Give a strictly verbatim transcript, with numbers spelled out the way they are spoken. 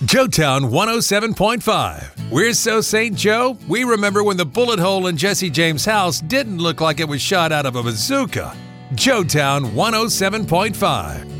Joetown one oh seven point five. We're so Saint Joe, we remember when the bullet hole in Jesse James' house didn't look like it was shot out of a bazooka. Joetown one oh seven point five.